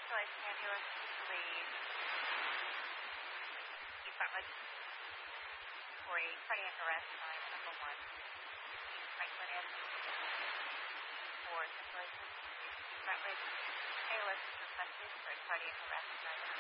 specialized ambulance usually you've got like for a cardiac arrest line, number one. Franklin in for central assistance. You've got like ALS requested for a cardiac arrest line.